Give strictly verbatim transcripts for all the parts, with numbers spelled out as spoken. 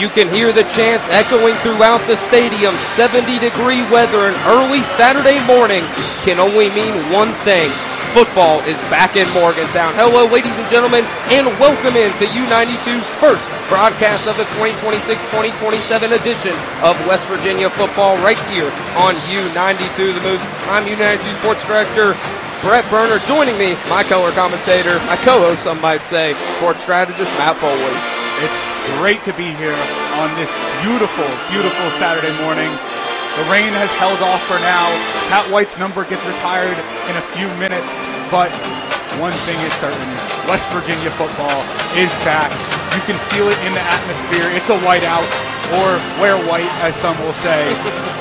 You can hear the chants echoing throughout the stadium. seventy degree weather and early Saturday morning can only mean one thing. Football is back in Morgantown. Hello, ladies and gentlemen, and welcome into U ninety-two's first broadcast of the twenty twenty-six twenty twenty-seven edition of West Virginia football right here on U ninety-two The Moose. I'm U ninety-two Sports Director Brett Berner. Joining me, my color commentator, my co-host, some might say, sports strategist Matt Foley. It's great to be here on this beautiful, beautiful Saturday morning. The rain has held off for now. Pat White's number gets retired in a few minutes, but one thing is certain. West Virginia football is back. You can feel it in the atmosphere. It's a whiteout, or wear white, as some will say.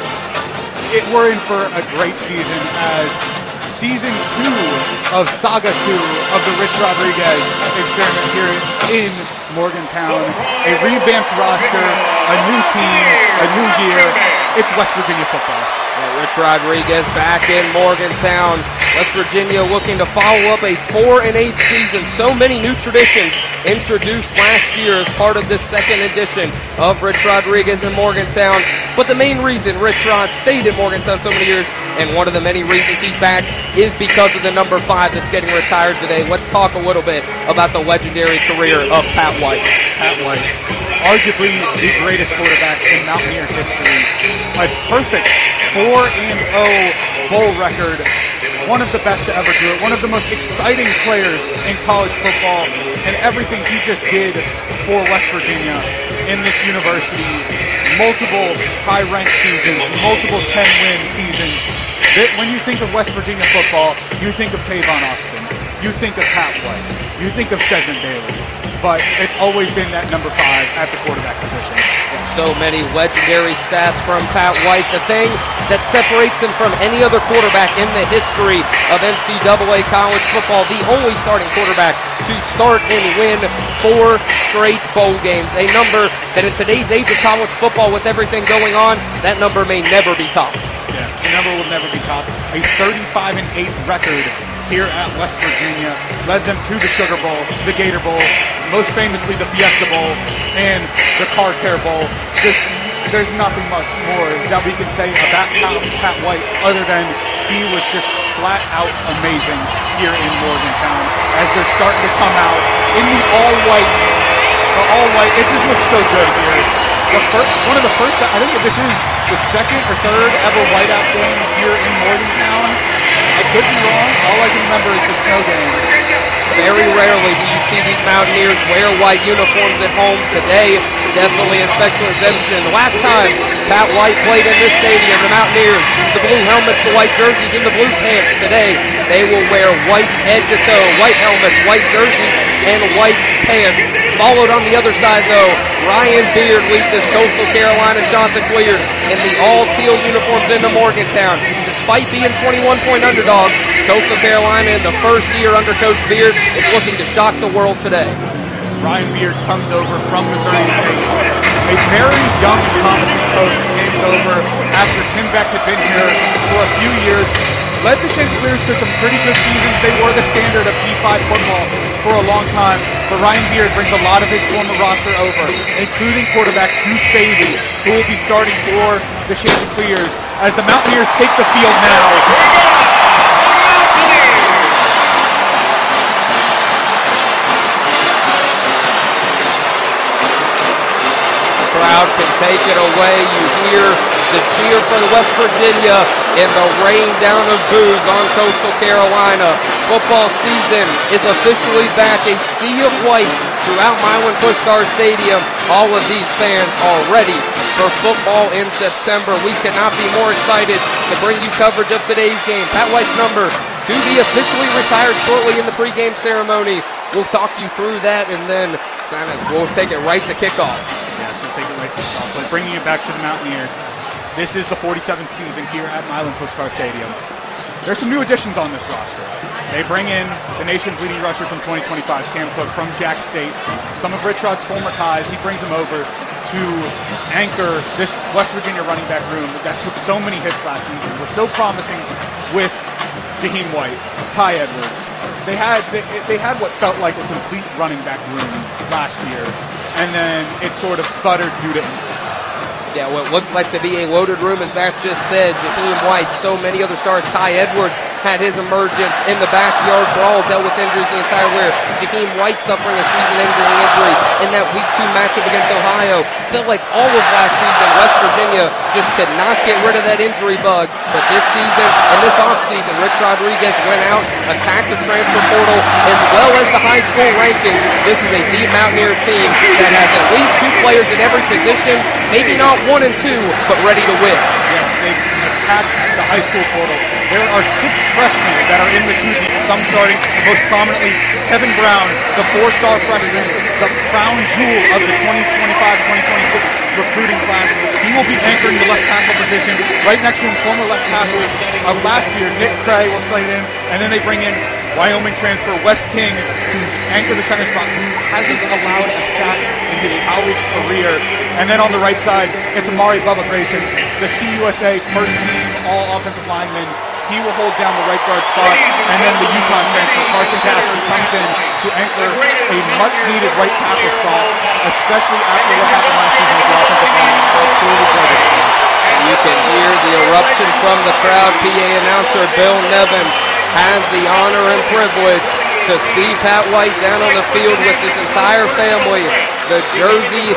It, we're in for a great season as season two of Saga two of the Rich Rodriguez experiment here in Morgantown. A revamped roster, a new team, a new year. It's West Virginia football. Yeah, Rich Rodriguez back in Morgantown. West Virginia looking to follow up a four and eight season. So many new traditions introduced last year as part of this second edition of Rich Rodriguez in Morgantown. But the main reason Rich Rod stayed in Morgantown so many years, and one of the many reasons he's back, is because of the number five that's getting retired today. Let's talk a little bit about the legendary career of Pat White. Pat White, arguably the greatest quarterback in Mountaineer history. A perfect four and oh bowl record. One of the best to ever do it. One of the most exciting players in college football. And everything he just did for West Virginia in this university. Multiple high-ranked seasons. Multiple ten-win seasons. When you think of West Virginia football, you think of Tavon Austin. You think of Pat White. You think of Stedman Bailey. But it's always been that number five at the quarterback position. So many legendary stats from Pat White. The thing that separates him from any other quarterback in the history of N C double A college football, the only starting quarterback to start and win four straight bowl games. A number that in today's age of college football with everything going on, that number may never be topped. Yes, the number will never be topped. A thirty-five and eight record here at West Virginia led them to the Sugar Bowl, the Gator Bowl, most famously the Fiesta Bowl, and the Car Care Bowl. Just, there's nothing much more that we can say about Pat White other than he was just flat out amazing here in Morgantown as they're starting to come out in the all-whites. The all-white, it just looks so good here. The first, one of the first, I think this is the second or third ever whiteout game here in Morgantown. I could be wrong. All I can remember is the snow game. Very rarely do you see these Mountaineers wear white uniforms at home. Today, definitely a special exemption. The last time Pat White played in this stadium, the Mountaineers, the blue helmets, the white jerseys, and the blue pants. Today, they will wear white head to toe, white helmets, white jerseys, and white pants. Followed on the other side, though, Ryan Beard leads his Coastal Carolina Chanticleers in the all-teal uniforms into Morgantown. Despite being twenty-one point underdogs, Coastal Carolina in the first year under Coach Beard is looking to shock the world today. Ryan Beard comes over from Missouri State. A very young, promising coach came over after Tim Beck had been here for a few years. Led the Chanticleers to some pretty good seasons. They were the standard of G five football for a long time. But Ryan Beard brings a lot of his former roster over, including quarterback Deuce Bailey, who will be starting for the Chanticleers as the Mountaineers take the field now. Crowd can take it away. You hear the cheer for the West Virginia and the rain down of boos on Coastal Carolina. Football season is officially back. A sea of white throughout Milan Puskar Stadium. All of these fans are ready for football in September. We cannot be more excited to bring you coverage of today's game. Pat White's number to be officially retired shortly in the pregame ceremony. We'll talk you through that, and then we'll take it right to kickoff. Yes, we'll take it right to kickoff. But bringing it back to the Mountaineers, this is the forty-seventh season here at Milan Puskar Stadium. There's some new additions on this roster. They bring in the nation's leading rusher from twenty twenty-five, Cam Cook, from Jack State. Some of Rich Rod's former ties, he brings them over to anchor this West Virginia running back room that took so many hits last season. We're so promising with Jaheim White, Ty Edwards. They had they, they had what felt like a complete running back room last year. and then it sort of sputtered due to injuries. Yeah, what looked like to be a loaded room, as Matt just said. Jaheim White, so many other stars. Ty Edwards had his emergence in the backyard brawl, dealt with injuries the entire way. Jaheim White suffering a season-ending injury in that week two matchup against Ohio. Felt like all of last season, West Virginia just could not get rid of that injury bug. But this season and this offseason, Rich Rodriguez went out, attacked the transfer portal, as well as the high school rankings. This is a deep Mountaineer team that has at least two players at every position, maybe not one and two, but ready to win. Yes, they attacked the high school portal. There are six freshmen that are in the two deep, some starting, most prominently Kevin Brown, the four-star freshman, the crown jewel of the twenty twenty-five twenty twenty-six recruiting class. He will be anchoring the left tackle position. Right next to him, former left tackle of last year, Nick Cray, will slide in, and then they bring in Wyoming transfer Wes King to anchor the center spot, who hasn't allowed a sack in his college career. And then on the right side, it's Amari Bubba Grayson, the C U S A first team all offensive lineman. He will hold down the right guard spot, and then the UConn transfer, Karsten Cassidy, comes in to anchor a much-needed right tackle spot, especially after what happened last season with the offensive line. How poorly played it is. You can hear the eruption from the crowd. P A announcer Bill Nevin has the honor and privilege to see Pat White down on the field with his entire family. The jersey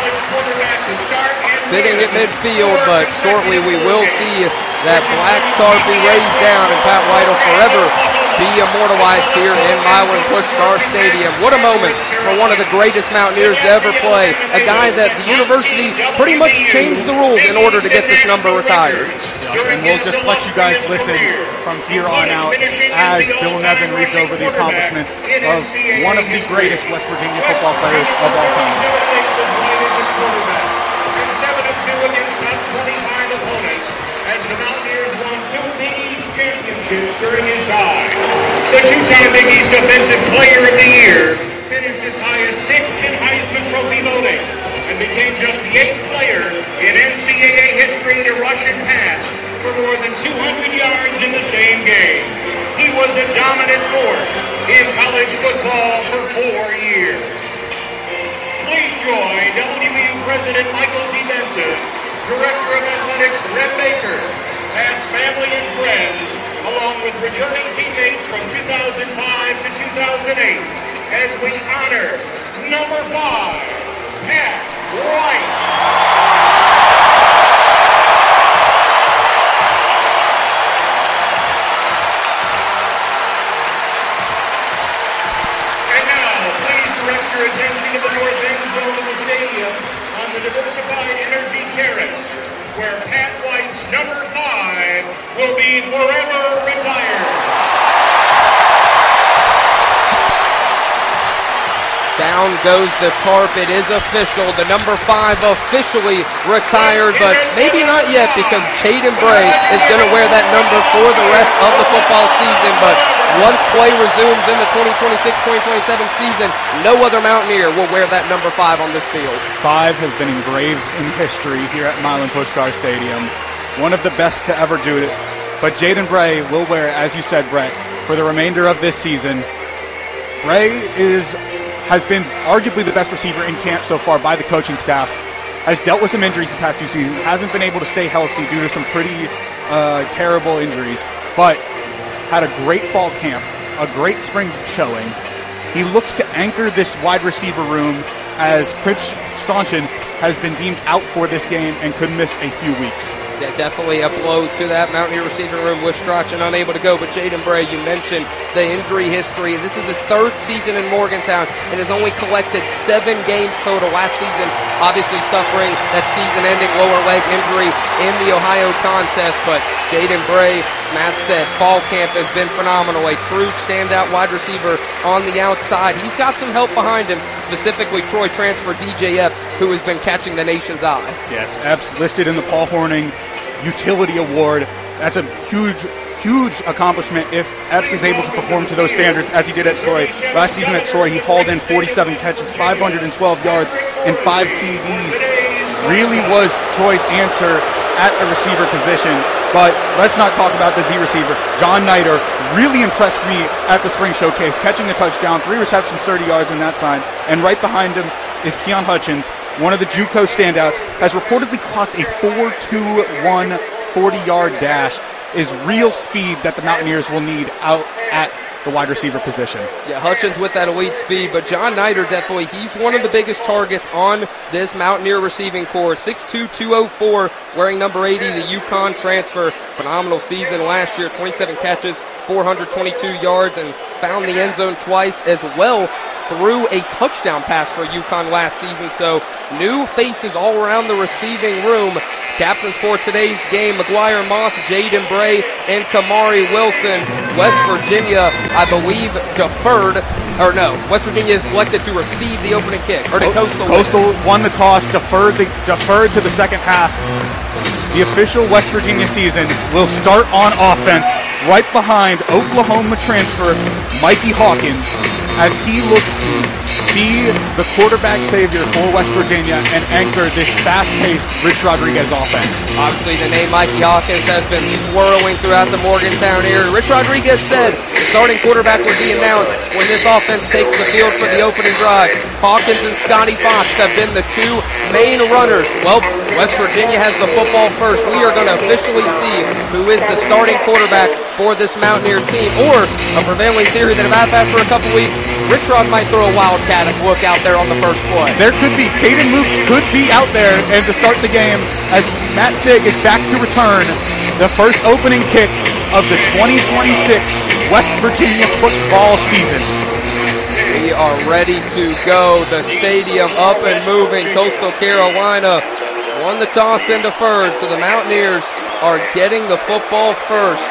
sitting at midfield, but shortly we will see that black tarp be raised down, and Pat White will forever be immortalized here in Milan Puskar Stadium. What a moment for one of the greatest Mountaineers to ever play. A guy that the university pretty much changed the rules in order to get this number retired. Yeah, and we'll just let you guys listen from here on out as Bill Nevin reads over the accomplishments of one of the greatest West Virginia football players of all time. seven to two against top twenty-five opponents as the Mountaineers won two Big East championships during his time. The two-time Big East Defensive Player of the Year finished as high as sixth in Heisman Trophy voting and became just the eighth player in N C double A history to rush and pass for more than two hundred yards in the same game. He was a dominant force in college football for four years. Please join W V U President Michael T. Benson, Director of Athletics Red Baker, Pat's family and friends, along with returning teammates from two thousand five to two thousand eight, as we honor number five, Pat White. Your attention to the north end zone of the stadium on the Diversified Energy Terrace, where Pat White's number five will be forever retired. Down goes the tarp. It is official. The number five officially retired, but maybe not yet, because Jaden Bray is going to wear that number for the rest of the football season. But once play resumes in the twenty twenty-six twenty twenty-seven season, no other Mountaineer will wear that number five on this field. Five has been engraved in history here at Milan Puskar Stadium. One of the best to ever do it. But Jaden Bray will wear it, as you said, Brett, for the remainder of this season. Bray is... has been arguably the best receiver in camp so far by the coaching staff, has dealt with some injuries the past two seasons, hasn't been able to stay healthy due to some pretty uh, terrible injuries, but had a great fall camp, a great spring showing. He looks to anchor this wide receiver room as Prince Strachan has been deemed out for this game and could miss a few weeks. Yeah, definitely a blow to that Mountaineer receiving room with Strachan unable to go. But Jaden Bray, you mentioned the injury history. This is his third season in Morgantown and has only collected seven games total last season, obviously suffering that season-ending lower leg injury in the Ohio contest. But Jaden Bray, as Matt said, fall camp has been phenomenal. A true standout wide receiver on the outside. He's got some help behind him, specifically Troy transfer D J Epps, who has been catching the nation's eye. Yes, Epps listed in the Paul Hornung Utility Award. That's a huge, huge accomplishment if Epps is able to perform to those standards as he did at Troy. Last season at Troy, he hauled in forty-seven catches, five hundred twelve yards, and five T Ds. Really was Troy's answer at the receiver position. But let's not talk about the Z receiver. John Nider really impressed me at the spring showcase, catching a touchdown, three receptions, thirty yards in that sign. And right behind him, is Keon Hutchins, one of the JUCO standouts, has reportedly clocked a four two one forty-yard dash, is real speed that the Mountaineers will need out at the wide receiver position. Yeah, Hutchins with that elite speed, but John Nider definitely, he's one of the biggest targets on this Mountaineer receiving corps. six two, two oh four, wearing number eighty, the UConn transfer. Phenomenal season last year, twenty-seven catches, four hundred twenty-two yards, and found the end zone twice as well. Threw a touchdown pass for UConn last season, so new faces all around the receiving room. Captains for today's game, McGuire Moss, Jaden Bray, and Kamari Wilson. West Virginia, I believe, deferred, or no, West Virginia is elected to receive the opening kick, or did Coastal Coastal won the toss, deferred, the, deferred to the second half. The official West Virginia season will start on offense right behind Oklahoma transfer Mikey Hawkins, as he looks to be the quarterback savior for West Virginia and anchor this fast-paced Rich Rodriguez offense. Obviously, the name Mikey Hawkins has been swirling throughout the Morgantown area. Rich Rodriguez said the starting quarterback would be announced when this offense takes the field for the opening drive. Hawkins and Scotty Fox have been the two main runners. Well, West Virginia has the football first. We are going to officially see who is the starting quarterback for this Mountaineer team, or a prevailing theory that I've had for a couple weeks, Rich Rod might throw a wildcat look out there on the first play. There could be. Caden Luke could be out there and to start the game as Matt Sig is back to return the first opening kick of the twenty twenty-six West Virginia football season. We are ready to go. The stadium up and moving. Coastal Carolina won the toss and deferred, so the Mountaineers are getting the football first.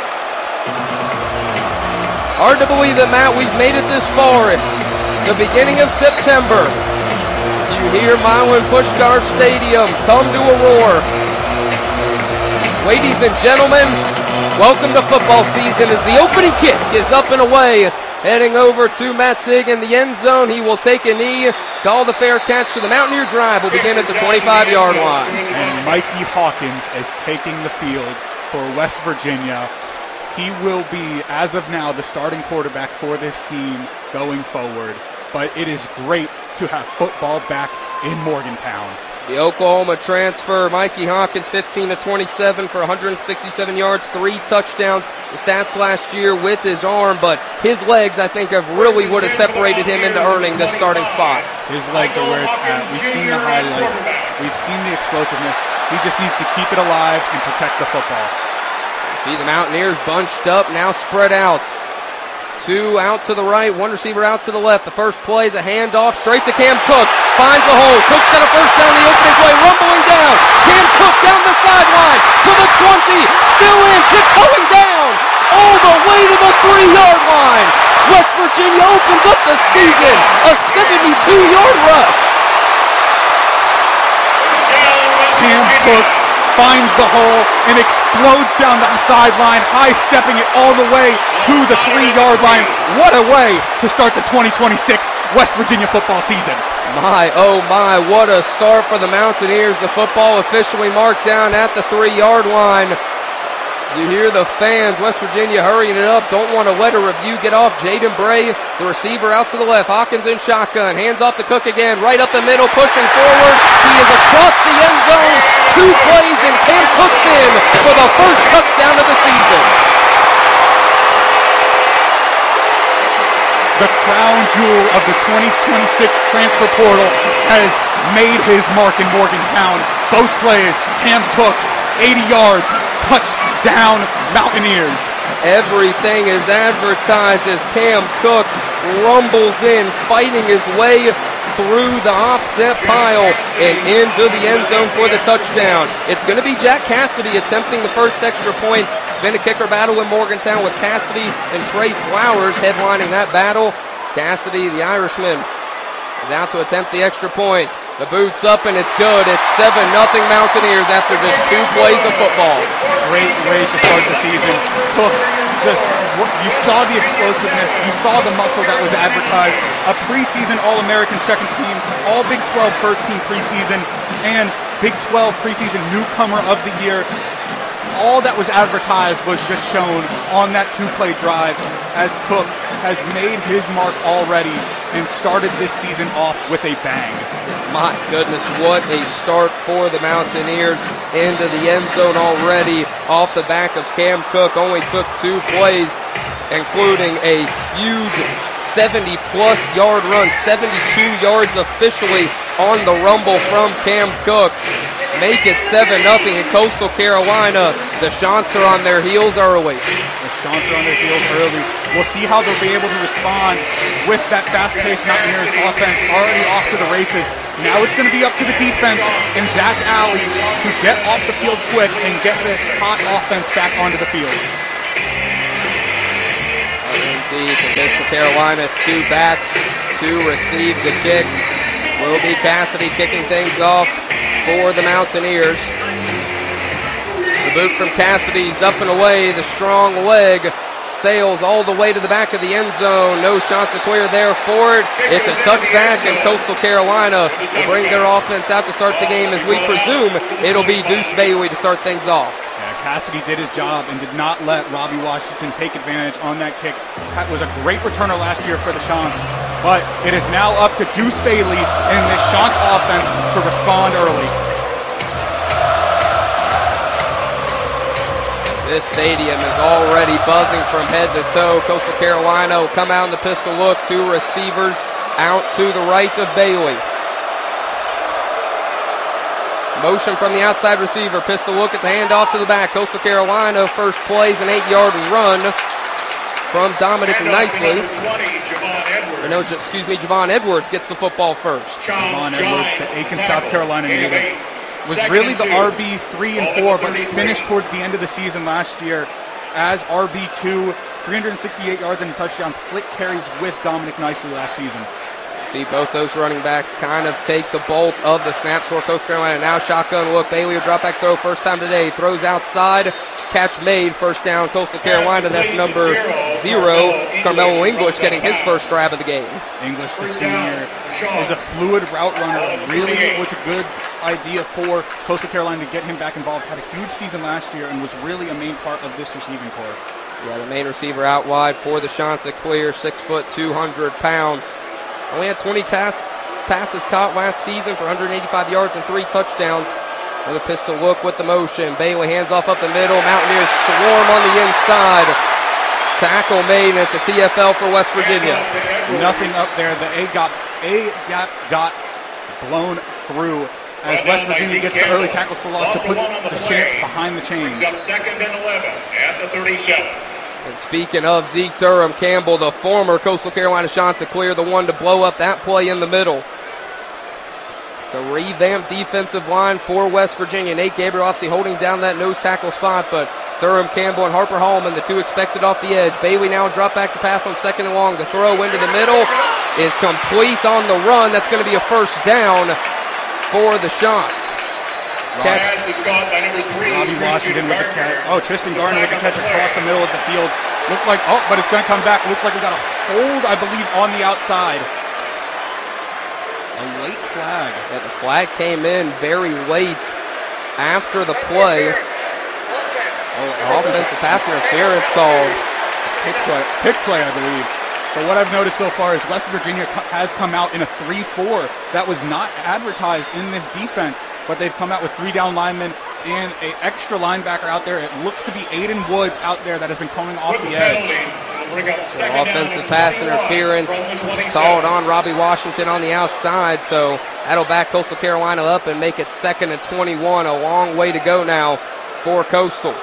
Hard to believe that, Matt, we've made it this far at the beginning of September. So you hear Milan Puskar Stadium come to a roar. Ladies and gentlemen, welcome to football season as the opening kick is up and away. Heading over to Matt Sig in the end zone. He will take a knee, call the fair catch. So the Mountaineer drive will begin at the twenty-five-yard line. And Mikey Hawkins is taking the field for West Virginia. He will be, as of now, the starting quarterback for this team going forward. But it is great to have football back in Morgantown. The Oklahoma transfer, Mikey Hawkins, fifteen to twenty-seven for one hundred sixty-seven yards, three touchdowns. The stats last year with his arm, but his legs, I think, have really would have separated him into earning this starting spot. His legs are where it's at. We've seen the highlights. We've seen the explosiveness. He just needs to keep it alive and protect the football. See the Mountaineers bunched up, now spread out. Two out to the right, one receiver out to the left. The first play is a handoff straight to Cam Cook. Finds a hole. Cook's got a first down on the opening play, rumbling down. Cam Cook down the sideline to the twenty. Still in, tiptoeing down all the way to the three-yard line. West Virginia opens up the season. A seventy-two-yard rush. Cam Cook finds the hole and explodes down the sideline, high-stepping it all the way to the three-yard line. What a way to start the twenty twenty-six West Virginia football season. My, oh my, what a start for the Mountaineers. The football officially marked down at the three-yard line. You hear the fans, West Virginia hurrying it up. Don't want to let a review get off. Jaden Bray, the receiver, out to the left. Hawkins in shotgun. Hands off to Cook again. Right up the middle, pushing forward. He is across the end zone. Two plays, and Cam Cook's in for the first touchdown of the season. The crown jewel of the twenty twenty-six transfer portal has made his mark in Morgantown. Both plays, Cam Cook, eighty yards, touchdown Mountaineers. Everything is advertised as Cam Cook rumbles in, fighting his way through the offset pile and into the end zone for the touchdown. It's going to be Jack Cassidy attempting the first extra point. It's been a kicker battle in Morgantown with Cassidy and Trey Flowers headlining that battle. Cassidy, the Irishman, is out to attempt the extra point. The boot's up and it's good. It's seven nothing Mountaineers after just two plays of football. Great way to start the season. Cook, just, you saw the explosiveness. You saw the muscle that was advertised. A preseason All-American second team, All Big twelve first team preseason, and Big twelve preseason newcomer of the year. all that was advertised was just shown on that two-play drive as Cook has made his mark already and started this season off with a bang. My goodness, what a start for the Mountaineers into the end zone already off the back of Cam Cook. Only took two plays, including a huge seventy-plus yard run, seventy-two yards officially on the rumble from Cam Cook. Make it seven nothing in Coastal Carolina. The Chants are on their heels early. The Chants are on their heels early. We'll see how they'll be able to respond with that fast-paced Mountaineers offense already off to the races. Now it's going to be up to the defense and Zach Alley to get off the field quick and get this hot offense back onto the field. Indeed, to Coastal Carolina, two back to receive the kick. Will be Cassidy kicking things off for the Mountaineers. The boot from Cassidy's up and away. The strong leg sails all the way to the back of the end zone. No Chanticleer there for it. It's a touchback, and Coastal Carolina will bring their offense out to start the game, as we presume it'll be Deuce Bailey to start things off. Yeah, Cassidy did his job and did not let Robbie Washington take advantage on that kick. That was a great returner last year for the Chants, but it is now up to Deuce Bailey and the Chants offense to respond early. This stadium is already buzzing from head to toe. Coastal Carolina will come out in the pistol look. Two receivers out to the right of Bailey. Motion from the outside receiver. Pistol look at the handoff to the back. Coastal Carolina first plays an eight-yard run from Dominic Nicely. Or no, excuse me, Javon Edwards gets the football first. Javon Edwards, the Aiken, South Carolina native, was really the R B three and four, but finished towards the end of the season last year as R B two, three hundred sixty-eight yards and a touchdown, split carries with Dominic Nicely last season. See both those running backs kind of take the bulk of the snaps for Coastal Carolina. Now shotgun look. Bailey will drop back throw first time today. Throws outside. Catch made. First down Coastal Carolina. That's number zero. Carmelo English getting his first grab of the game. English, the senior, is a fluid route runner. Really was a good idea for Coastal Carolina to get him back involved. Had a huge season last year and was really a main part of this receiving corps. Yeah, the main receiver out wide for the Chanticleer. Six foot, two hundred pounds. Only had twenty pass, passes caught last season for one hundred eighty-five yards and three touchdowns. Another pistol look with the motion. Bailey hands off up the middle. Mountaineers swarm on the inside. Tackle made, and it's a T F L for West Virginia. Nothing up there. The A got A got got blown through as West Virginia gets the early tackles for loss to put the Chants behind the chains. Second and eleven at the thirty-seven. And speaking of Zeke Durham Campbell, the former Coastal Carolina Chanticleer, the one to blow up that play in the middle. It's a revamped defensive line for West Virginia. Nate Gabriel obviously holding down that nose tackle spot, but Durham Campbell and Harper Hallman, the two expected off the edge. Bailey now drop back to pass on second and long. The throw into the middle is complete on the run. That's going to be a first down for the Chants. Catch. By number three, Robbie Washington with the catch. Oh, Tristan Gardner with the catch across the middle of the field. Looked like, oh, but it's going to come back. Looks like we got a hold, I believe, on the outside. A late flag. Yeah, the flag came in very late after the play. Oh, offensive pass interference called. Pick play, pick play, I believe. But what I've noticed so far is West Virginia has come out in a three four that was not advertised in this defense, but they've come out with three down linemen and an extra linebacker out there. It looks to be Aiden Woods out there that has been coming off the edge. So offensive pass interference called on Robbie Washington on the outside, so that'll back Coastal Carolina up and make it second and twenty-one. A long way to go now for Coastal.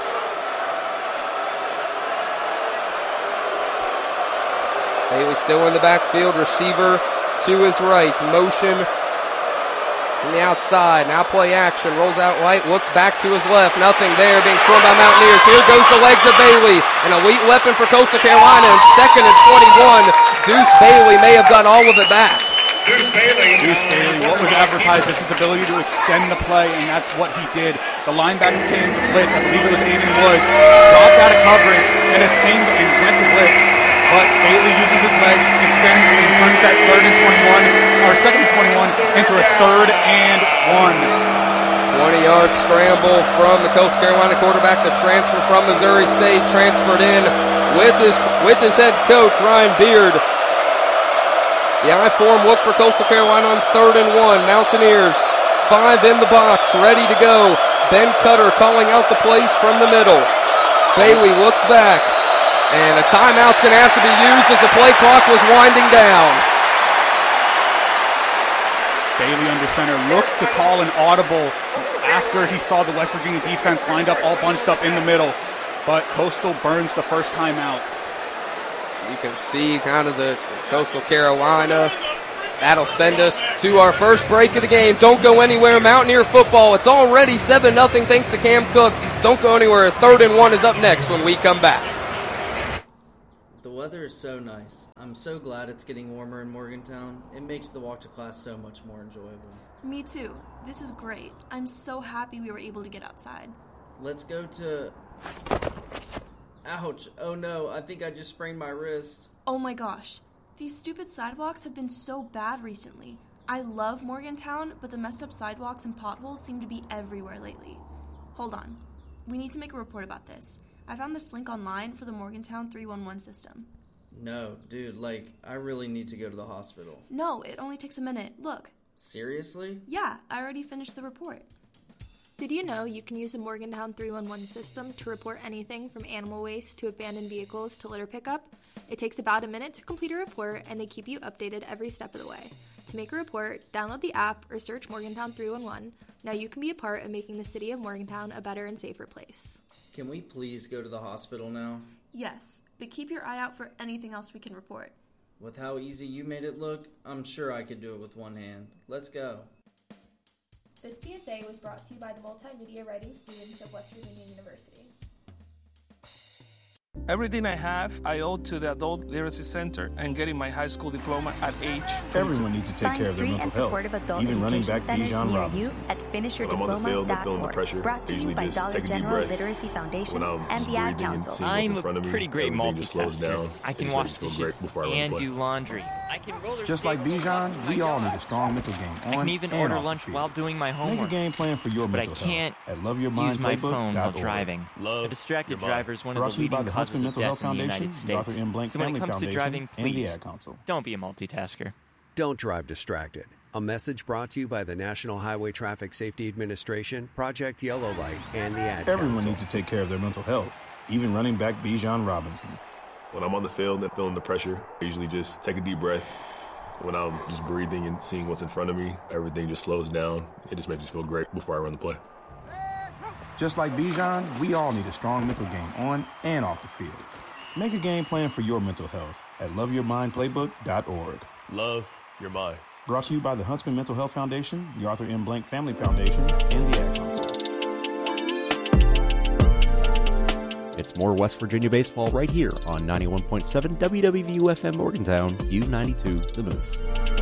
Bailey still in the backfield, receiver to his right, motion from the outside, now play action, rolls out right, looks back to his left, nothing there, being swarmed by Mountaineers. Here goes the legs of Bailey, an elite weapon for Coastal Carolina, and second and twenty-one, Deuce Bailey may have got all of it back. Deuce Bailey. Deuce Bailey, what was advertised is his ability to extend the play, and that's what he did. The linebacker came to blitz, I believe it was Aiden Woods, dropped out of coverage, and has came and went to blitz. But Bailey uses his legs, extends, and turns that third and twenty-one, or second and twenty-one, into a third and one. To twenty-yard scramble from the Coastal Carolina quarterback, the transfer from Missouri State, transferred in with his with his head coach, Ryan Beard. The I-form look for Coastal Carolina on third and one. Mountaineers, five in the box, ready to go. Ben Cutter calling out the plays from the middle. Bailey looks back, and a timeout's going to have to be used as the play clock was winding down. Bailey under center looked to call an audible after he saw the West Virginia defense lined up all bunched up in the middle, but Coastal burns the first timeout. You can see kind of the Coastal Carolina. That'll send us to our first break of the game. Don't go anywhere. Mountaineer football. It's already seven nothing thanks to Cam Cook. Don't go anywhere. Third and one is up next when we come back. The weather is so nice. I'm so glad it's getting warmer in Morgantown. It makes the walk to class so much more enjoyable. Me too. This is great. I'm so happy we were able to get outside. Let's go to... Ouch. Oh no, I think I just sprained my wrist. Oh my gosh. These stupid sidewalks have been so bad recently. I love Morgantown, but the messed up sidewalks and potholes seem to be everywhere lately. Hold on. We need to make a report about this. I found this link online for the Morgantown three one one system. No, dude, like, I really need to go to the hospital. No, it only takes a minute. Look. Seriously? Yeah, I already finished the report. Did you know you can use the Morgantown three one one system to report anything from animal waste to abandoned vehicles to litter pickup? It takes about a minute to complete a report, and they keep you updated every step of the way. To make a report, download the app or search Morgantown three one one. Now you can be a part of making the city of Morgantown a better and safer place. Can we please go to the hospital now? Yes, but keep your eye out for anything else we can report. With how easy you made it look, I'm sure I could do it with one hand. Let's go. This P S A was brought to you by the multimedia writing students of West Virginia University. Everything I have, I owe to the Adult Literacy Center and getting my high school diploma at age twenty-two. Everyone needs to take care of their mental health. Even running back Bijan Robinson. At finish your diploma dot org. Brought to you by Dollar General Literacy Foundation and the Ad Council. I'm a pretty great multitasker. I can wash dishes and do laundry. I can roller Just like Bijan, we all need a strong mental game on I can even and order off lunch the field. while doing my homework. Make a game plan for your but mental I can't health at love your mind use my playbook phone while dot org. driving. Love a distracted driver is one Brought of to the you by leading the causes Huntsman of Mental Health death in the Foundation, United the Arthur States. M. Blank So when Family it comes to Foundation, driving, and the please Ad Council. don't be a multitasker. Don't drive distracted. A message brought to you by the National Highway Traffic Safety Administration, Project Yellow Light, and the Ad Everyone Council. needs to take care of their mental health. Even running back Bijan Robinson. When I'm on the field and feeling the pressure, I usually just take a deep breath. When I'm just breathing and seeing what's in front of me, everything just slows down. It just makes me feel great before I run the play. Just like Bijan, we all need a strong mental game on and off the field. Make a game plan for your mental health at love your mind playbook dot org. Love your mind. Brought to you by the Huntsman Mental Health Foundation, the Arthur M. Blank Family Foundation, and the Ad Council. It's more West Virginia baseball right here on ninety-one point seven W W V U F M Morgantown, U ninety-two The Moose.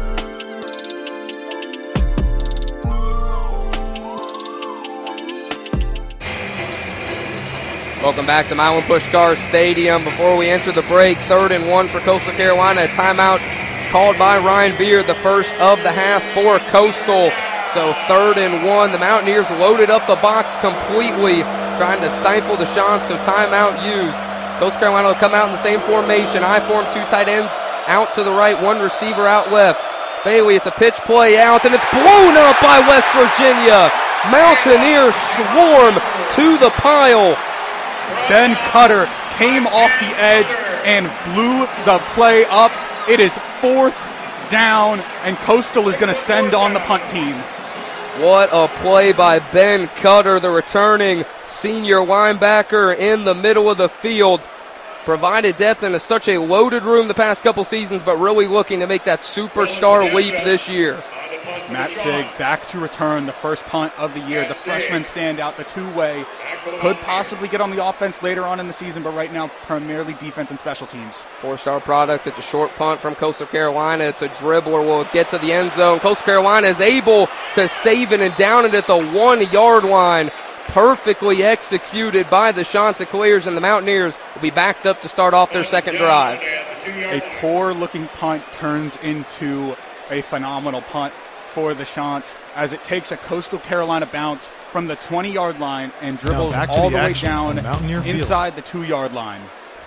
Welcome back to Milan Puskar Stadium. Before we enter the break, third and one for Coastal Carolina. A timeout called by Ryan Beard, the first of the half for Coastal. So third and one. The Mountaineers loaded up the box completely, trying to stifle the shot, so timeout used. Coastal Carolina will come out in the same formation. I form two tight ends out to the right, one receiver out left. Bailey, it's a pitch play out, and it's blown up by West Virginia. Mountaineers swarm to the pile. Ben Cutter came off the edge and blew the play up. It is fourth down, and Coastal is going to send on the punt team. What a play by Ben Cutter, the returning senior linebacker in the middle of the field. Provided depth in a, such a loaded room the past couple seasons, but really looking to make that superstar leap this year. Matt Sig back to return the first punt of the year. The freshman standout, the two-way. Could possibly get on the offense later on in the season, but right now primarily defense and special teams. Four-star product. It's a short punt from Coastal Carolina. It's a dribbler. Will get to the end zone. Coastal Carolina is able to save it and down it at the one-yard line. Perfectly executed by the Chanticleers, and the Mountaineers will be backed up to start off their second drive. A poor-looking punt turns into a phenomenal punt. for the Chants as it takes a Coastal Carolina bounce from the twenty-yard line and dribbles all the, the way down inside the two-yard line.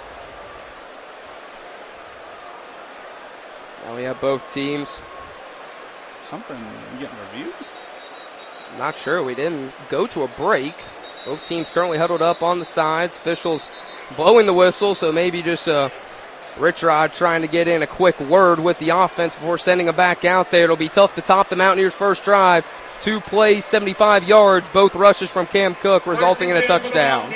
Now we have both teams. Something you getting reviewed? Not sure. We didn't go to a break. Both teams currently huddled up on the sides. Officials blowing the whistle, so maybe just uh, Rich Rod trying to get in a quick word with the offense before sending them back out there. It'll be tough to top the Mountaineers' first drive. Two plays, seventy-five yards, both rushes from Cam Cook, resulting in a touchdown.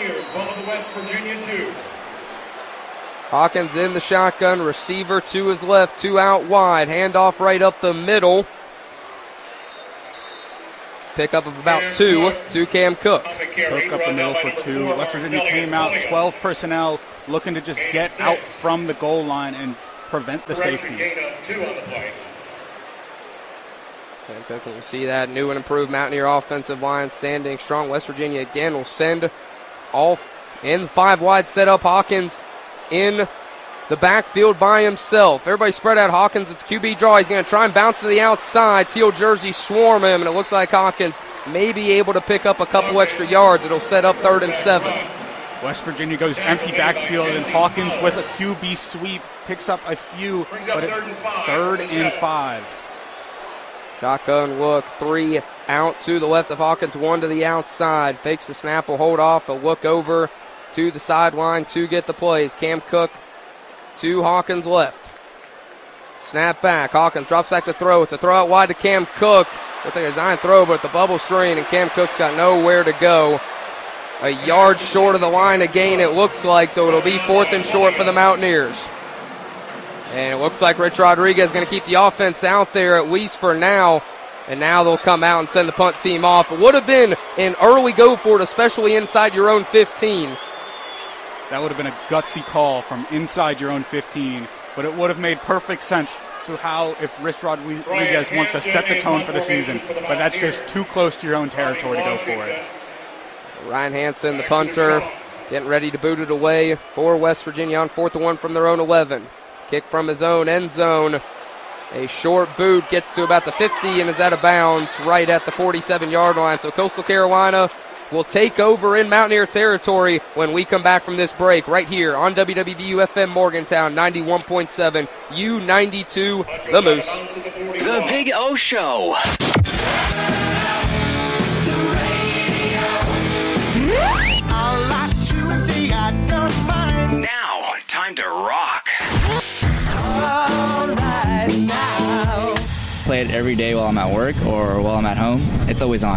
Hawkins in the shotgun, receiver to his left, two out wide, handoff right up the middle. Pickup of about two to Cam Cook. Cook up the middle for two. West Virginia came out, twelve personnel, looking to just get out from the goal line and prevent the safety. Cam Cook, you see that new and improved Mountaineer offensive line standing strong. West Virginia again will send all in the five wide setup. Hawkins in the backfield by himself. Everybody spread out. Hawkins, it's Q B draw. He's going to try and bounce to the outside. Teal jersey swarm him, and it looked like Hawkins may be able to pick up a couple extra yards. It'll set up third and seven. West Virginia goes empty backfield, and Hawkins with a Q B sweep picks up a few, but it, third and five. Shotgun look, three out to the left of Hawkins, one to the outside. Fakes the snap, will hold off, a look over to the sideline to get the plays. Cam Cook to Hawkins left. Snap back. Hawkins drops back to throw. It's a throw out wide to Cam Cook. Looks like a design throw, but the bubble screen, and Cam Cook's got nowhere to go. A yard short of the line again, it looks like, so it'll be fourth and short for the Mountaineers. And it looks like Rich Rodriguez is going to keep the offense out there, at least for now. And now they'll come out and send the punt team off. It would have been an early go for it, especially inside your own fifteen. That would have been a gutsy call from inside your own fifteen, but it would have made perfect sense to how if Rich Rodriguez wants to set the tone for the season, but that's just too close to your own territory to go for it. Ryan Hansen, the punter, getting ready to boot it away for West Virginia on fourth and one from their own eleven. Kick from his own end zone. A short boot gets to about the fifty and is out of bounds right at the forty-seven-yard line. So Coastal Carolina will take over in Mountaineer territory when we come back from this break right here on W W V U F M Morgantown ninety-one point seven, U ninety-two, The Moose. The Big O Show. Now, time to rock. All right now. Play it every day while I'm at work or while I'm at home. It's always on.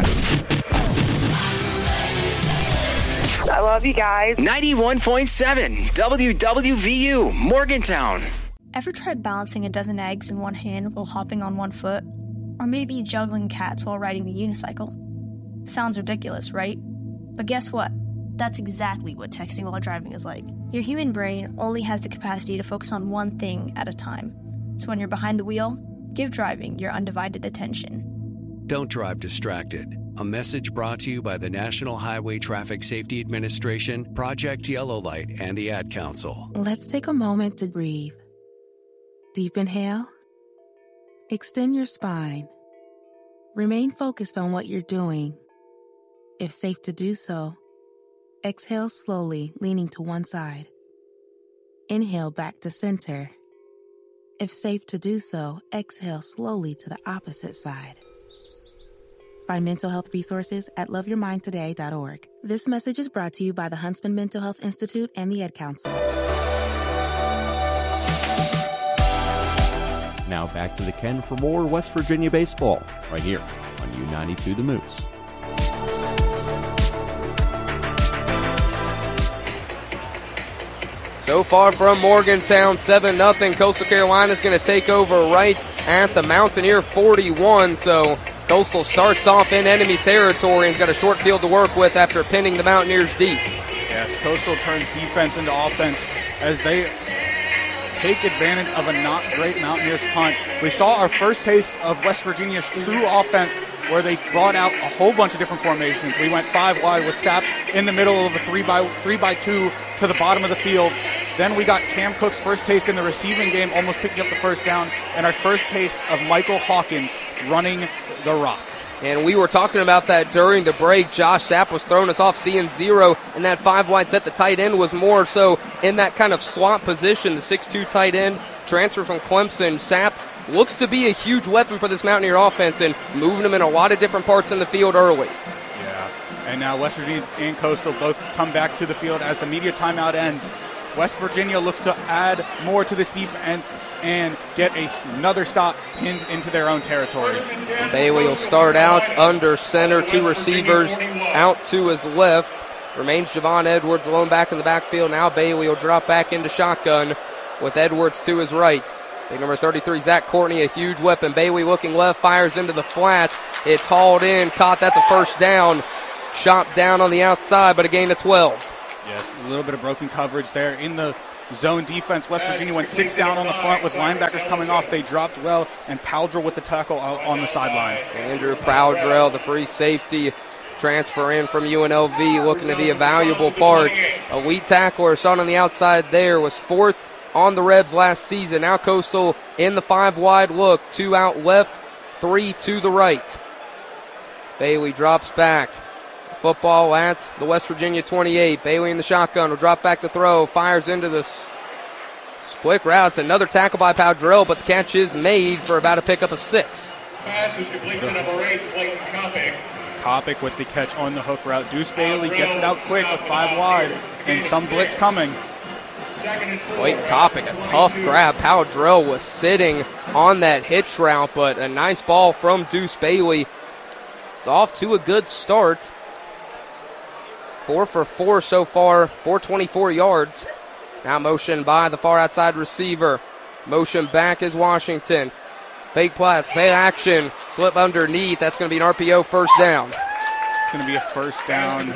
I love you guys. ninety-one point seven W W V U Morgantown. Ever tried balancing a dozen eggs in one hand while hopping on one foot? Or maybe juggling cats while riding the unicycle? Sounds ridiculous, right? But guess what? That's exactly what texting while driving is like. Your human brain only has the capacity to focus on one thing at a time. So when you're behind the wheel, give driving your undivided attention. Don't drive distracted. A message brought to you by the National Highway Traffic Safety Administration, Project Yellow Light, and the Ad Council. Let's take a moment to breathe. Deep inhale. Extend your spine. Remain focused on what you're doing. If safe to do so, exhale slowly, leaning to one side. Inhale back to center. If safe to do so, exhale slowly to the opposite side. Find mental health resources at love your mind today dot org. This message is brought to you by the Huntsman Mental Health Institute and the Ad Council. Now back to the Ken for more West Virginia baseball, right here on U ninety-two The Moose. So far from Morgantown, seven nothing. Coastal Carolina is going to take over right at the Mountaineer forty-one. So Coastal starts off in enemy territory and has got a short field to work with after pinning the Mountaineers deep. Yes, Coastal turns defense into offense as they take advantage of a not great Mountaineers punt. We saw our first taste of West Virginia's true offense where they brought out a whole bunch of different formations. We went five wide with Sapp in the middle of a three by three by two to the bottom of the field. Then we got Cam Cook's first taste in the receiving game, almost picking up the first down, and our first taste of Michael Hawkins running the rock. And we were talking about that during the break. Josh Sapp was throwing us off seeing zero, and that five-wide set, the tight end, was more so in that kind of slot position. The six two tight end transfer from Clemson. Sapp looks to be a huge weapon for this Mountaineer offense and moving them in a lot of different parts in the field early. Yeah, and now West Virginia and Coastal both come back to the field as the media timeout ends. West Virginia looks to add more to this defense and get a, another stop pinned into their own territory. Bailey will start out under center, two receivers out to his left. Remains Javon Edwards alone back in the backfield. Now Bailey will drop back into shotgun with Edwards to his right. Big number thirty-three, Zach Courtney, a huge weapon. Bailey looking left, fires into the flat. It's hauled in, caught. That's a first down. Shot down on the outside, but a gain of twelve. Yes, a little bit of broken coverage there in the zone defense. West Virginia went six down on the front with linebackers coming off. They dropped well, and Powdrell with the tackle out on the sideline. Andrew Powdrell, the free safety, transfer in from U N L V, looking to be a valuable part. Elite tackler, shot on the outside there, was fourth on the Rebs last season. Now Coastal in the five-wide look, two out left, three to the right. Bailey drops back. Football at the West Virginia twenty-eight. Bailey in the shotgun will drop back to throw. Fires into this quick route. It's another tackle by Powdrell, but the catch is made for about a pickup of six. Pass is complete to number eight, Clayton Kopic. Kopic with the catch on the hook route. Deuce Bailey gets it out quick with five wide, and some blitz coming. Clayton Kopic, a tough grab. Powdrell was sitting on that hitch route, but a nice ball from Deuce Bailey. It's off to a good start. Four for four so far, four twenty-four yards. Now motion by the far outside receiver. Motion back is Washington. Fake pass, play action, slip underneath. That's going to be an R P O first down. It's going to be a first down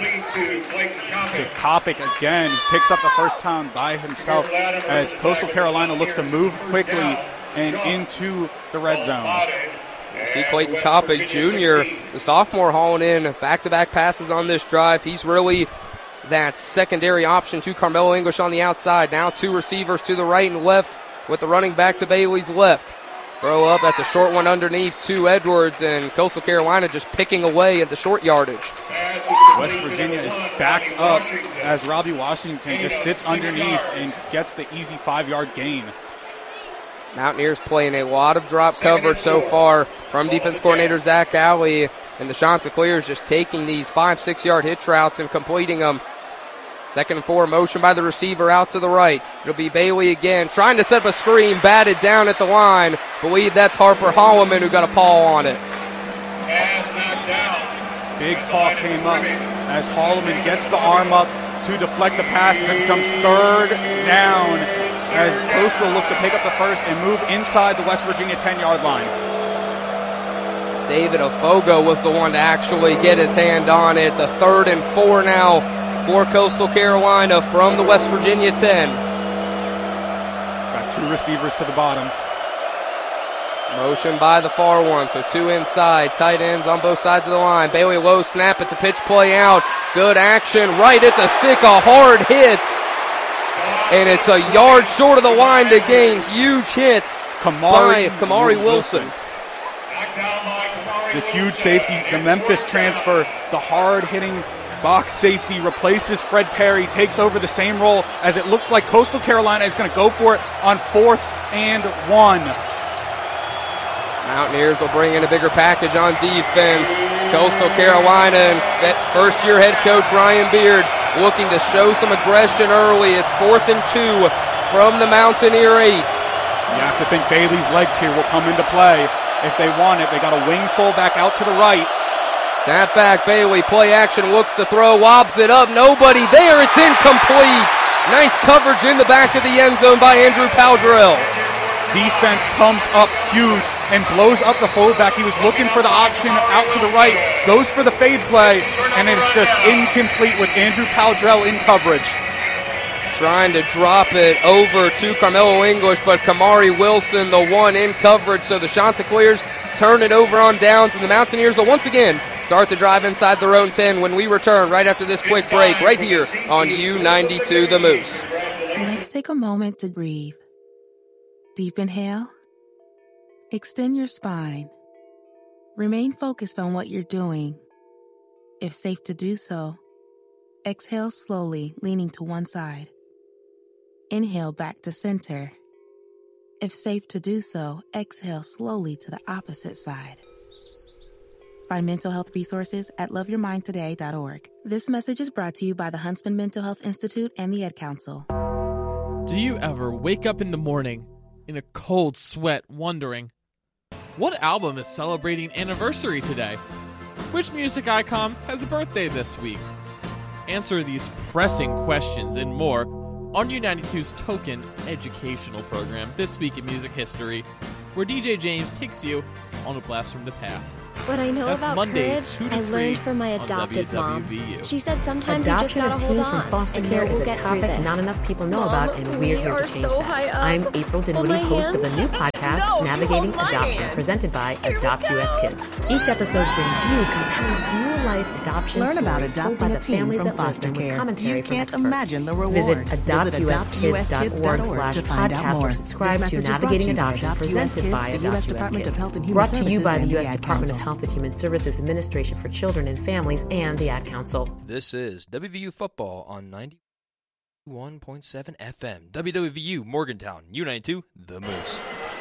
to Kopic again. Picks up the first down by himself as Coastal Carolina looks to move quickly and into the red zone. You see Clayton Kopic Junior, the sophomore, hauling in back-to-back passes on this drive. He's really that secondary option to Carmelo English on the outside. Now two receivers to the right and left with the running back to Bailey's left. Throw up, that's a short one underneath to Edwards, and Coastal Carolina just picking away at the short yardage. West Virginia is backed up as Robbie Washington just sits underneath and gets the easy five-yard gain. Mountaineers playing a lot of drop coverage so far from defense coordinator Zach Alley, and the Chanticleers just taking these five, six-yard hitch routes and completing them. Second and four, motion by the receiver out to the right. It'll be Bailey again, trying to set up a screen, batted down at the line. Believe that's Harper Holloman who got a paw on it. Big paw came up as Holloman gets the arm up to deflect the pass as it becomes third down as Coastal looks to pick up the first and move inside the West Virginia ten-yard line. David Ofogo was the one to actually get his hand on it. It's a third and four now for Coastal Carolina from the West Virginia ten. Got two receivers to the bottom. Motion by the far one, so two inside. Tight ends on both sides of the line. Bailey low snap, it's a pitch play out. Good action, right at the stick, a hard hit. And it's a yard short of the line to gain. Huge hit Kamari, by Kamari Wilson. Wilson. The huge safety, the Memphis transfer, the hard-hitting box safety replaces Fred Perry, takes over the same role as it looks like Coastal Carolina is going to go for it on fourth and one. Mountaineers will bring in a bigger package on defense. Coastal Carolina and first-year head coach Ryan Beard looking to show some aggression early. It's fourth and two from the Mountaineer eight. You have to think Bailey's legs here will come into play if they want it. They got a wing fullback out to the right. Snap back, Bailey, play action, looks to throw, wobs it up, nobody there, it's incomplete. Nice coverage in the back of the end zone by Andrew Powdrell. Defense comes up huge and blows up the fullback. He was looking for the option out to the right, goes for the fade play, and it's just incomplete with Andrew Powdrell in coverage. Trying to drop it over to Carmelo English, but Kamari Wilson, the one in coverage, so the Chanticleers turn it over on downs, and the Mountaineers will once again start the drive inside their own ten when we return right after this quick break right here on U ninety-two The Moose. Let's take a moment to breathe. Deep inhale. Extend your spine. Remain focused on what you're doing. If safe to do so, exhale slowly, leaning to one side. Inhale back to center. If safe to do so, exhale slowly to the opposite side. Find mental health resources at love your mind today dot org. This message is brought to you by the Huntsman Mental Health Institute and the Ad Council. Do you ever wake up in the morning in a cold sweat wondering, what album is celebrating anniversary today? Which music icon has a birthday this week? Answer these pressing questions and more on U ninety-two's Token educational program, This Week in Music History, where D J James takes you on a blast from the past. What I know That's about Mondays, courage, I learned from my adoptive mom. She said sometimes Adoption you just gotta hold on, from foster and care we'll is a get topic through this. not enough people know Mom, about, and we're we here are to change so that. high up. I'm April Dinwiddie, host hand? of the new podcast, No, Navigating you hold my Adoption, hand. presented by Here we Adopt go. U S Kids. Each episode brings you compelling real-life adoption Learn stories about told adopting by a the teen families from that live foster them with care. commentary You from can't experts. imagine the reward. Visit Visit adopt U S kids dot org slash to find out podcast more. or subscribe This to message is brought Navigating to you by Adoption, Adopt U S presented Kids, by the Adopt U S U S Department Kids. of Health and Human Brought to you Services by the and U the S Ad Department of Council. Health and Human Services Administration for Children and Families and the Ad Council. This is W V U Football on ninety-one point seven F M. W W V U Morgantown, U ninety-two, The Moose.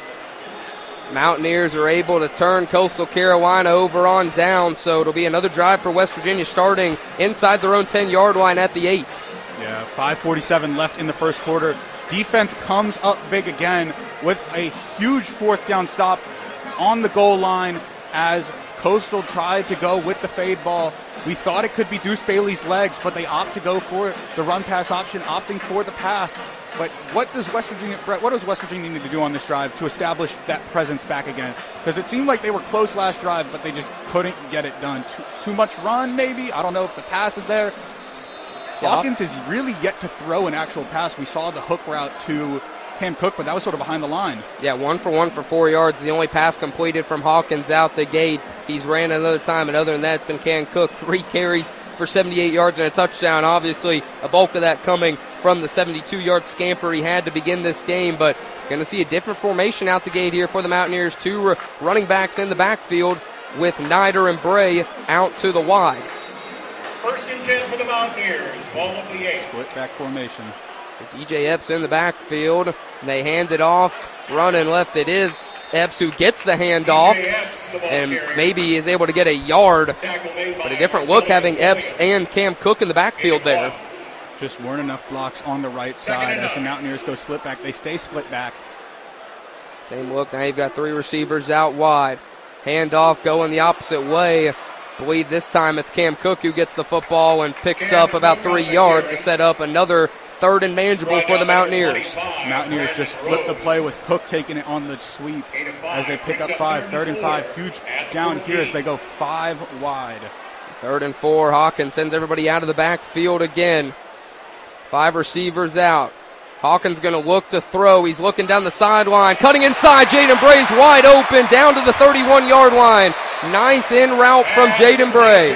Mountaineers are able to turn Coastal Carolina over on down, so it'll be another drive for West Virginia starting inside their own ten-yard line at the eight. Yeah, five forty-seven left in the first quarter. Defense comes up big again with a huge fourth down stop on the goal line as Coastal tried to go with the fade ball. We thought it could be Deuce Bailey's legs, but they opt to go for the run-pass option, opting for the pass. But what does West Virginia, Brett, what does West Virginia need to do on this drive to establish that presence back again? Because it seemed like they were close last drive, but they just couldn't get it done. Too, too much run, maybe? I don't know if the pass is there. Yeah. Hawkins is really yet to throw an actual pass. We saw the hook route to Cam Cook, but that was sort of behind the line. Yeah, one for one for four yards. The only pass completed from Hawkins out the gate. He's ran another time, and other than that, it's been Cam Cook. Three carries for seventy-eight yards and a touchdown. Obviously, a bulk of that coming from the seventy-two-yard scamper he had to begin this game, but going to see a different formation out the gate here for the Mountaineers. Two running backs in the backfield with Nider and Bray out to the wide. First and ten for the Mountaineers. Ball of the eight. Split back formation. D J Epps in the backfield. They hand it off. Running left, it is Epps who gets the handoff and maybe is able to get a yard. But a different look having Epps and Cam Cook in the backfield there. Just weren't enough blocks on the right side as the Mountaineers go split back. They stay split back. Same look. Now you've got three receivers out wide. Handoff going the opposite way. I believe this time it's Cam Cook who gets the football and picks up about three yards to set up another third and manageable for the Mountaineers. Mountaineers just flip the play with Cook taking it on the sweep as they pick up five. Third and five. Huge down here as they go five wide. Third and four. Hawkins sends everybody out of the backfield again. Five receivers out. Hawkins going to look to throw. He's looking down the sideline. Cutting inside. Jaden Bray's wide open down to the thirty-one-yard line. Nice in route from Jaden Bray.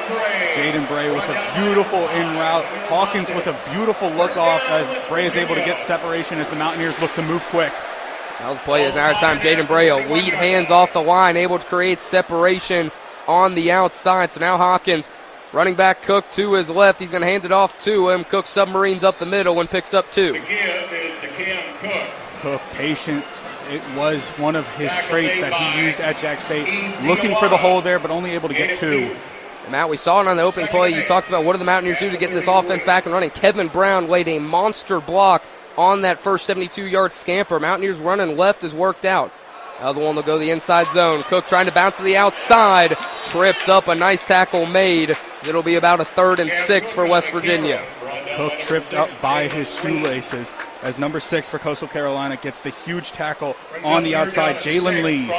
Jaden Bray with a beautiful in route. Hawkins with a beautiful look off as Bray is able to get separation as the Mountaineers look to move quick. That was played entire time. Jaden Bray, elite hands off the line, able to create separation on the outside. So now Hawkins, running back Cook to his left. He's going to hand it off to him. Cook submarines up the middle and picks up two. The give is to Cam Cook. Cook, patient. It was one of his traits that he used at Jack State. Looking for the hole there, but only able to get two. Matt, we saw it on the opening play. You talked about what do the Mountaineers do to get this offense back and running. Kevin Brown laid a monster block on that first seventy-two-yard scamper. Mountaineers running left is worked out. Another one will go the inside zone. Cook trying to bounce to the outside. Tripped up. A nice tackle made. It'll be about a third and six for West Virginia. Cook tripped up by his shoelaces as number six for Coastal Carolina gets the huge tackle on the outside. Jalen Lee.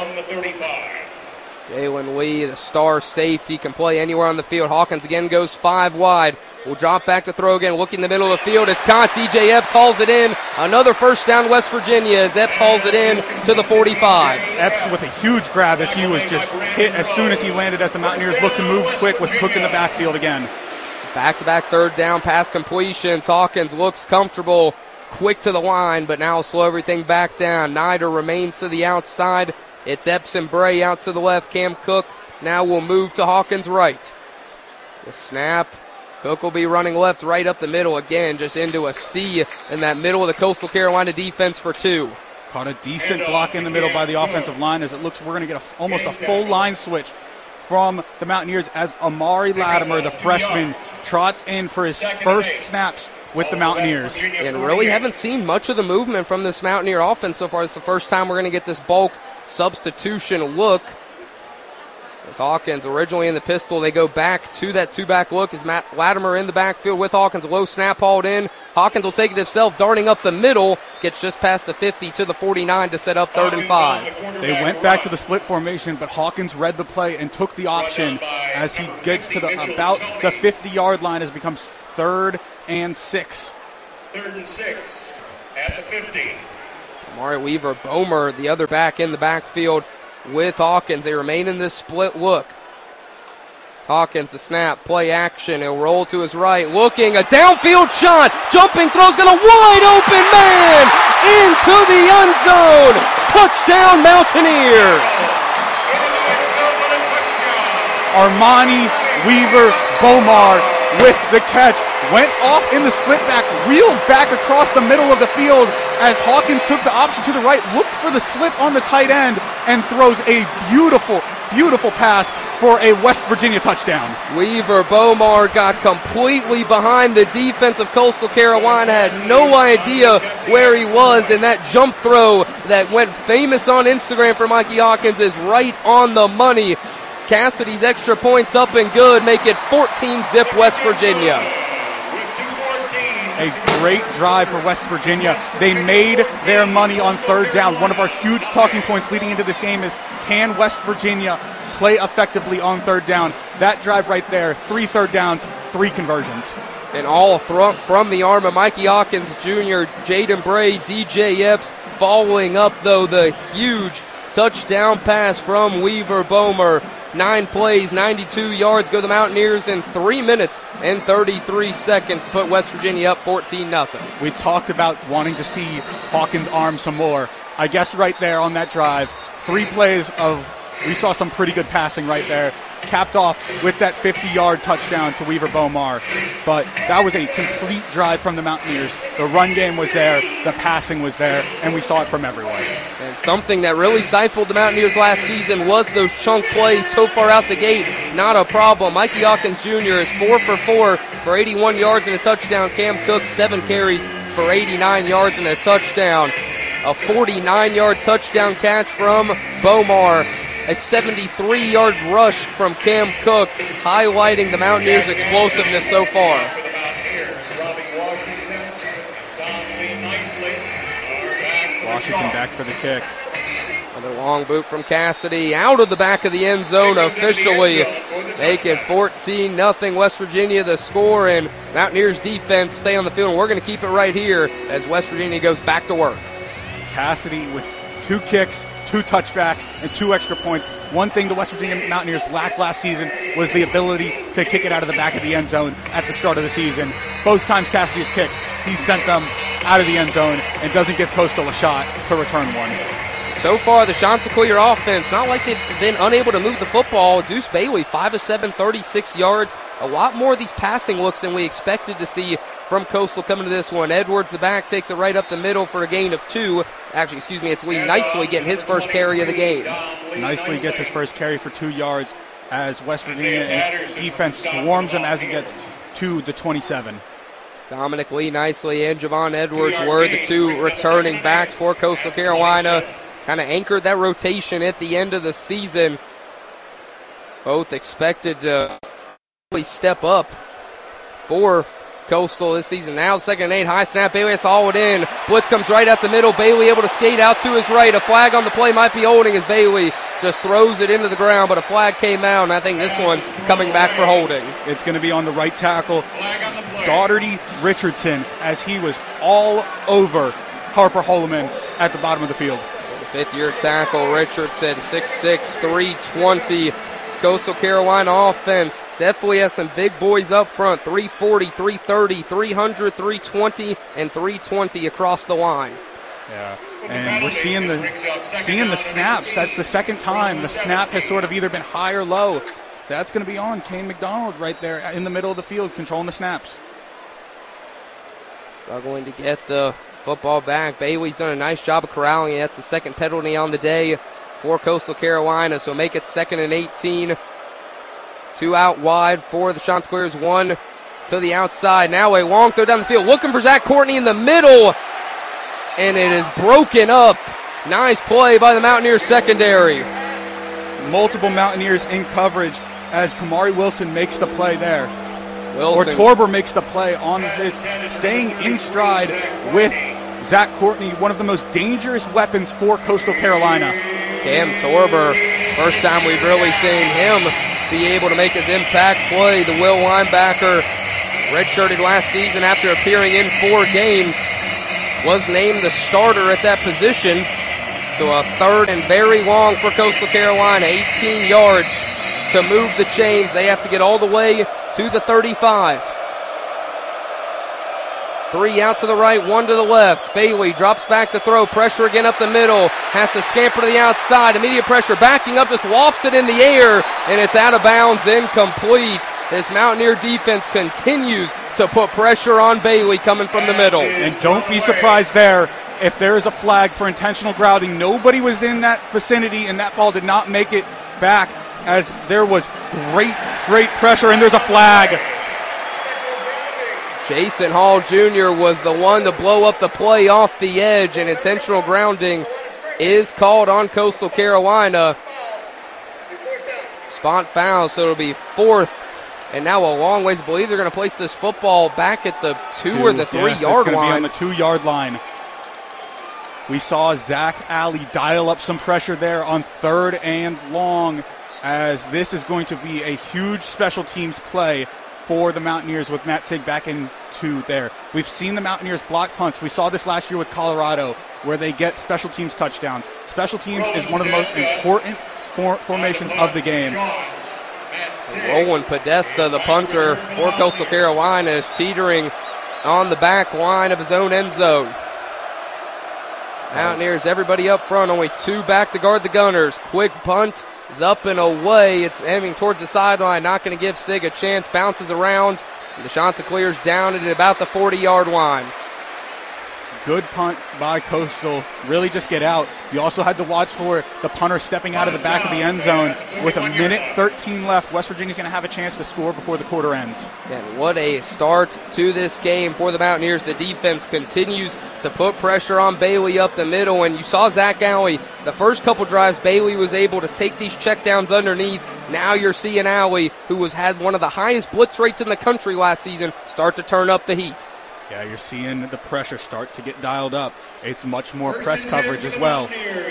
Jalen Lee, the star safety, can play anywhere on the field. Hawkins again goes five wide. Will drop back to throw again. Looking in the middle of the field. It's caught. D J Epps hauls it in. Another first down, West Virginia, as Epps hauls it in to the forty-five. Epps with a huge grab as he was just hit as soon as he landed as the Mountaineers looked to move quick with Cook in the backfield again. Back-to-back third down pass completions. Hawkins looks comfortable, quick to the line, but now will slow everything back down. Nider remains to the outside. It's Epps and Bray out to the left. Cam Cook now will move to Hawkins right. The snap. Cook will be running left, right up the middle again, just into a C in that middle of the Coastal Carolina defense for two. Caught a decent block in the middle by the offensive line as it looks we're going to get a, almost a full line switch from the Mountaineers as Amari Latimer, the freshman, trots in for his first snaps with the Mountaineers. And really haven't seen much of the movement from this Mountaineer offense so far. It's the first time we're going to get this bulk substitution look. As Hawkins originally in the pistol, they go back to that two-back look as Matt Latimer in the backfield with Hawkins. Low snap hauled in. Hawkins will take it himself, darting up the middle. Gets just past the fifty to the forty-nine to set up third and five. They went back to the split formation, but Hawkins read the play and took the option as he gets to the about the fifty-yard line as it becomes third and six. Third and six at the fifty. Amari Weaver Bomer, the other back in the backfield with Hawkins. They remain in this split look. Hawkins, the snap, play action. He'll roll to his right, looking, a downfield shot. Jumping throw's got a wide open man into the end zone. Touchdown, Mountaineers. Armani Weaver Bomar with the catch. Went off in the split back, reeled back across the middle of the field as Hawkins took the option to the right, looked for the slip on the tight end, and throws a beautiful, beautiful pass for a West Virginia touchdown. Weaver Bomar got completely behind the defense of Coastal Carolina, had no idea where he was, and that jump throw that went famous on Instagram for Mikey Hawkins is right on the money. Cassidy's extra points up and good, make it fourteen zip West Virginia. A great drive for West Virginia. They made their money on third down. One of our huge talking points leading into this game is, can West Virginia play effectively on third down? That drive right there, three third downs, three conversions. And all from, from the arm of Mikey Hawkins Junior, Jaden Bray, D J Epps, following up, though, the huge touchdown pass from Weaver Bomer. Nine plays, ninety-two yards, go the Mountaineers in three minutes and thirty-three seconds. Put West Virginia up fourteen nothing. We talked about wanting to see Hawkins' arm some more. I guess right there on that drive, three plays of, we saw some pretty good passing right there. Capped off with that fifty-yard touchdown to Weaver Bomar. But that was a complete drive from the Mountaineers. The run game was there, the passing was there, and we saw it from everyone. And something that really stifled the Mountaineers last season was those chunk plays so far out the gate. Not a problem. Mikey Hawkins Junior is four for four for eighty-one yards and a touchdown. Cam Cook, seven carries for eighty-nine yards and a touchdown. A forty-nine-yard touchdown catch from Bomar. A seventy-three-yard rush from Cam Cook, highlighting the Mountaineers' explosiveness so far. Washington back for the kick. Another long boot from Cassidy, out of the back of the end zone officially. Make it fourteen nothing West Virginia the score, and Mountaineers defense stay on the field, and we're going to keep it right here as West Virginia goes back to work. Cassidy with two kicks, two touchbacks, and two extra points. One thing the West Virginia Mountaineers lacked last season was the ability to kick it out of the back of the end zone at the start of the season. Both times Cassidy has kicked, he's sent them out of the end zone and doesn't give Coastal a shot to return one. So far, the Chanticleer offense, not like they've been unable to move the football. Deuce Bailey, five of seven, thirty-six yards. A lot more of these passing looks than we expected to see from Coastal coming to this one. Edwards, the back, takes it right up the middle for a gain of two. Actually, excuse me, it's Lee Nicely getting his first carry of the game. Nicely gets his first carry for two yards as West Virginia defense swarms him as he gets to the twenty-seven. Dominic Lee Nicely and Javon Edwards were the two returning backs for Coastal Carolina. Kind of anchored that rotation at the end of the season. Both expected to really step up for Coastal this season. Now second and eight, high snap, Bailey has to haul it in. Blitz comes right out the middle. Bailey able to skate out to his right. A flag on the play might be holding as Bailey just throws it into the ground, but a flag came out, and I think this one's coming back for holding. It's going to be on the right tackle, Daugherty Richardson, as he was all over Harper Holloman at the bottom of the field. Fifth-year tackle, Richardson, six six, three twenty. It's Coastal Carolina offense. Definitely has some big boys up front, three forty, three thirty, three hundred, three twenty, and three twenty across the line. Yeah, And we're seeing the seeing the snaps. That's the second time the snap has sort of either been high or low. That's going to be on Kane McDonald right there in the middle of the field, controlling the snaps. Struggling to get the football back. Bailey's done a nice job of corralling it. That's the second penalty on the day for Coastal Carolina, so make it second and eighteen. Two out wide for the Chanticleers, one to the outside. Now a long throw down the field, looking for Zach Courtney in the middle, and it is broken up. Nice play by the Mountaineers secondary. Multiple Mountaineers in coverage as Kamari Wilson makes the play there. Wilson. Or Torber makes the play on this, staying in stride with Zach Courtney, one of the most dangerous weapons for Coastal Carolina. Cam Torber, first time we've really seen him be able to make his impact play. The Will linebacker, redshirted last season after appearing in four games, was named the starter at that position. So a third and very long for Coastal Carolina, eighteen yards to move the chains. They have to get all the way to the thirty-five. Three out to the right, one to the left. Bailey drops back to throw. Pressure again up the middle. Has to scamper to the outside. Immediate pressure. Backing up, just lofts it in the air, and it's out of bounds, incomplete. This Mountaineer defense continues to put pressure on Bailey coming from the middle. And don't be surprised there if there is a flag for intentional grounding. Nobody was in that vicinity, and that ball did not make it back as there was great, great pressure, and there's a flag. Jason Hall Junior was the one to blow up the play off the edge, and intentional grounding is called on Coastal Carolina. Spot foul, so it'll be fourth, and now a long ways. I believe they're going to place this football back at the two, two or the three-yard yes, it's line. Be on the two-yard line. We saw Zach Alley dial up some pressure there on third and long, as this is going to be a huge special teams play for the Mountaineers with Matt Sig back into there. We've seen the Mountaineers block punts. We saw this last year with Colorado, where they get special teams touchdowns. Special teams is one of the most important for- formations of the game. Roland Podesta, the punter for Coastal Carolina, is teetering on the back line of his own end zone. Mountaineers, everybody up front, only two back to guard the Gunners. Quick punt is up and away. It's aiming towards the sideline, not going to give Sig a chance. Bounces around, and the Chanticleers down at about the forty-yard line. Good punt by Coastal. Really just get out. You also had to watch for the punter stepping out of the back of the end zone. With a minute thirteen left, West Virginia's going to have a chance to score before the quarter ends. And what a start to this game for the Mountaineers. The defense continues to put pressure on Bailey up the middle. And you saw Zach Alley. The first couple drives, Bailey was able to take these checkdowns underneath. Now you're seeing Alley, who was had one of the highest blitz rates in the country last season, start to turn up the heat. Yeah, you're seeing the pressure start to get dialed up. It's much more press coverage as well.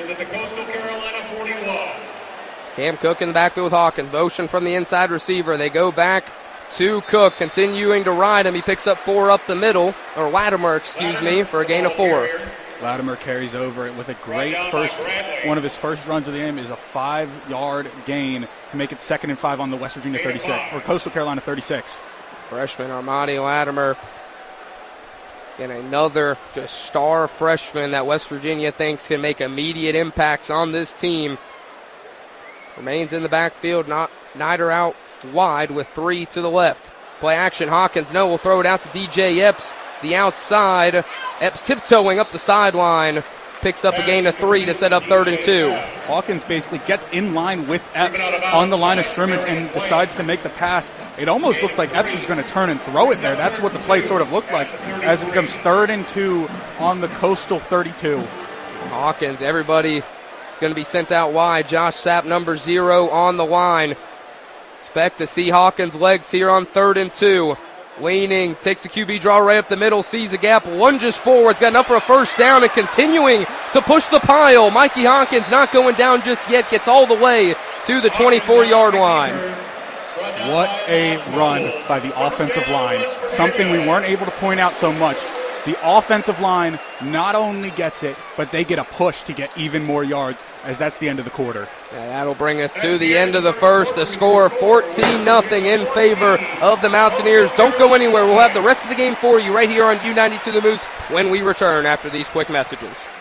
Cam Cook in the backfield with Hawkins. Motion from the inside receiver. They go back to Cook, continuing to ride him. He picks up four up the middle, or Latimer, excuse me, for a gain of four. Latimer carries over it with a great first, one of his first runs of the game is a five-yard gain to make it second and five on the West Virginia thirty-six, or Coastal Carolina thirty-six. Freshman Armani Latimer. And another just star freshman that West Virginia thinks can make immediate impacts on this team. Remains in the backfield, not Nider out wide with three to the left. Play action, Hawkins, no, we'll throw it out to D J Epps, the outside. Epps tiptoeing up the sideline, picks up a gain of three to set up third and two. Hawkins basically gets in line with Epps on the line of scrimmage and decides to make the pass. It almost looked like Epps was going to turn and throw it there. That's what the play sort of looked like as it becomes third and two on the Coastal thirty-two. Hawkins, everybody is going to be sent out wide. Josh Sapp, number zero, on the line. Expect to see Hawkins' legs here on third and two. Leaning, takes the Q B draw right up the middle, sees a gap, lunges forward, got enough for a first down, and continuing to push the pile. Mikey Hawkins not going down just yet, gets all the way to the twenty-four-yard line. What a run by the offensive line. Something we weren't able to point out so much. The offensive line not only gets it, but they get a push to get even more yards, as that's the end of the quarter. Yeah, that'll bring us to the end of the first. The score fourteen nothing in favor of the Mountaineers. Don't go anywhere. We'll have the rest of the game for you right here on U ninety-two The Moose when we return after these quick messages.